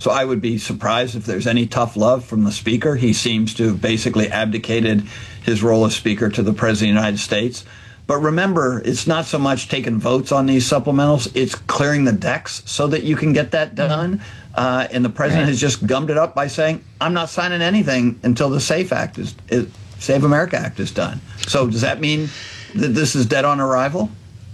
So I would be surprised if there's any tough love from the speaker. He seems to have basically abdicated his role as speaker to the president of the United States. But remember, it's not so much taking votes on these supplementals, it's clearing the decks so that you can get that done. And the president has just gummed it up by saying, I'm not signing anything until the Save America Act is done. So does that mean that this is dead on arrival?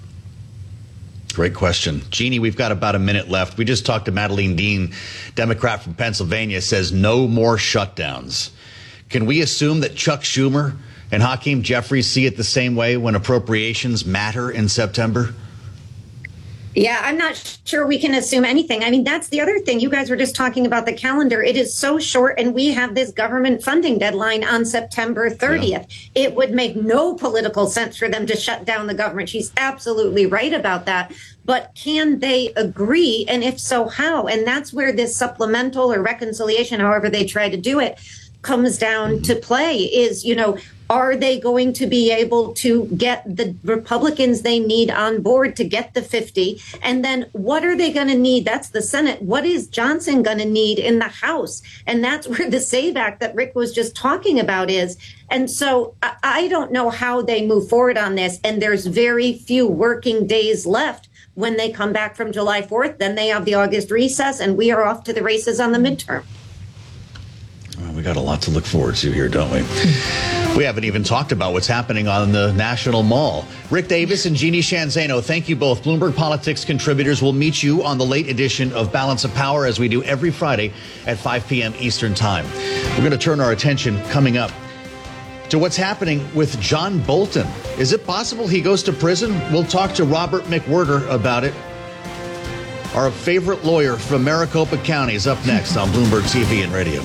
Great question. Jeannie, we've got about a minute left. We just talked to Madeleine Dean, Democrat from Pennsylvania, says no more shutdowns. Can we assume that Chuck Schumer and Hakeem Jeffries see it the same way when appropriations matter in September? Yeah, I'm not sure we can assume anything. I mean, that's the other thing. You guys were just talking about the calendar. It is so short, and we have this government funding deadline on September 30th. Yeah. It would make no political sense for them to shut down the government. She's absolutely right about that. But can they agree? And if so, how? And that's where this supplemental or reconciliation, however they try to do it, comes down to play is, are they going to be able to get the Republicans they need on board to get the 50? And then what are they going to need? That's the Senate. What is Johnson going to need in the House? And that's where the SAVE Act that Rick was just talking about is. And so I don't know how they move forward on this. And there's very few working days left when they come back from July 4th. Then they have the August recess, and we are off to the races on the midterm. Well, we got a lot to look forward to here, don't we? We haven't even talked about what's happening on the National Mall. Rick Davis and Jeannie Shanzano, thank you both. Bloomberg Politics contributors will meet you on the late edition of Balance of Power, as we do every Friday at 5 p.m. Eastern Time. We're going to turn our attention coming up to what's happening with John Bolton. Is it possible he goes to prison? We'll talk to Robert McWhirter about it. Our favorite lawyer from Maricopa County is up next on Bloomberg TV and Radio.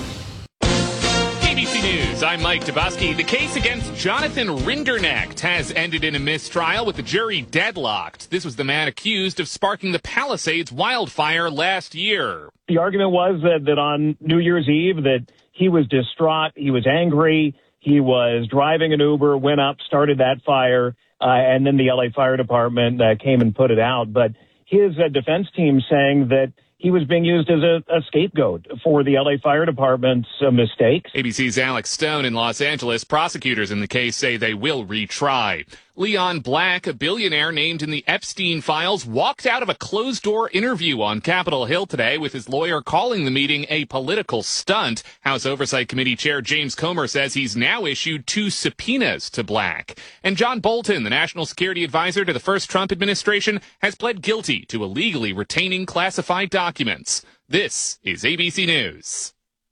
ABC News, I'm Mike Dubosky. The case against Jonathan Rinderknecht has ended in a mistrial with the jury deadlocked. This was the man accused of sparking the Palisades wildfire last year. The argument was that on New Year's Eve that he was distraught, he was angry, he was driving an Uber, went up, started that fire, and then the LA Fire Department came and put it out. But his defense team saying that he was being used as a scapegoat for the LA Fire Department's mistakes. ABC's Alex Stone in Los Angeles. Prosecutors in the case say they will retry. Leon Black, a billionaire named in the Epstein files, walked out of a closed-door interview on Capitol Hill today with his lawyer calling the meeting a political stunt. House Oversight Committee Chair James Comer says he's now issued 2 subpoenas to Black. And John Bolton, the national security advisor to the first Trump administration, has pled guilty to illegally retaining classified documents. This is ABC News.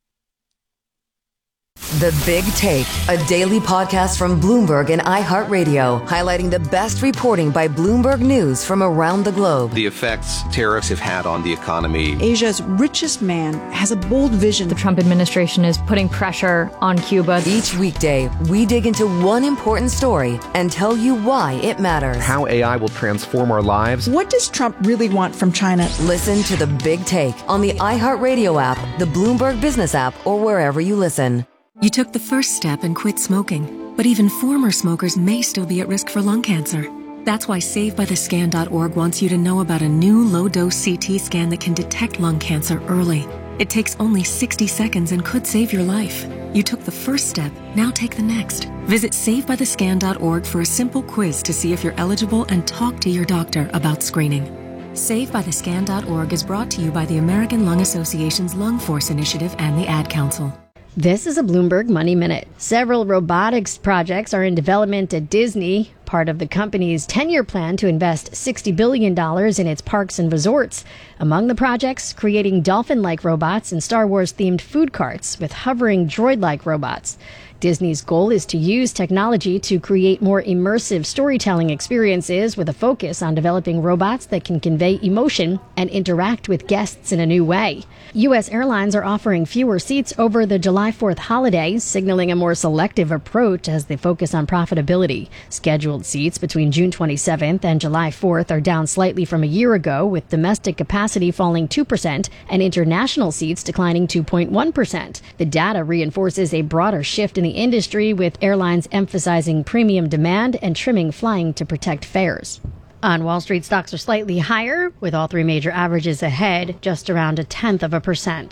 The Big Take, a daily podcast from Bloomberg and iHeartRadio, highlighting the best reporting by Bloomberg News from around the globe. The effects tariffs have had on the economy. Asia's richest man has a bold vision. The Trump administration is putting pressure on Cuba. Each weekday, we dig into one important story and tell you why it matters. How AI will transform our lives. What does Trump really want from China? Listen to The Big Take on the iHeartRadio app, the Bloomberg Business app, or wherever you listen. You took the first step and quit smoking, but even former smokers may still be at risk for lung cancer. That's why SaveByTheScan.org wants you to know about a new low-dose CT scan that can detect lung cancer early. It takes only 60 seconds and could save your life. You took the first step, now take the next. Visit SaveByTheScan.org for a simple quiz to see if you're eligible and talk to your doctor about screening. SaveByTheScan.org is brought to you by the American Lung Association's Lung Force Initiative and the Ad Council. This is a Bloomberg Money Minute. Several robotics projects are in development at Disney, part of the company's 10-year plan to invest $60 billion in its parks and resorts. Among the projects, creating dolphin-like robots and Star Wars-themed food carts with hovering droid-like robots. Disney's goal is to use technology to create more immersive storytelling experiences with a focus on developing robots that can convey emotion and interact with guests in a new way. U.S. airlines are offering fewer seats over the July 4th holiday, signaling a more selective approach as they focus on profitability. Scheduled seats between June 27th and July 4th are down slightly from a year ago, with domestic capacity falling 2% and international seats declining 2.1%. The data reinforces a broader shift in the industry, with airlines emphasizing premium demand and trimming flying to protect fares. On Wall Street, stocks are slightly higher, with all three major averages ahead, just around 0.1%.